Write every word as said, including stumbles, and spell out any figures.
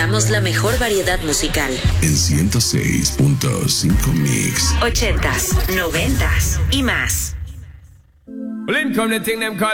presentamos la mejor variedad musical. En ciento seis punto cinco Mix. Ochentas, noventas y más. Well, income the thing them call